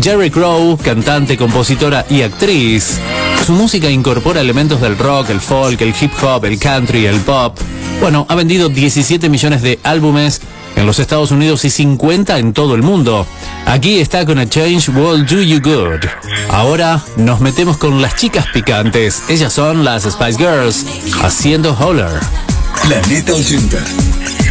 Jerry Crow, cantante, compositora y actriz. Su música incorpora elementos del rock, el folk, el hip hop, el country, el pop. Bueno, ha vendido 17 millones de álbumes en los Estados Unidos y 50 en todo el mundo. Aquí está con A Change Will Do You Good. Ahora nos metemos con las chicas picantes. Ellas son las Spice Girls, haciendo Holler. Planeta 80.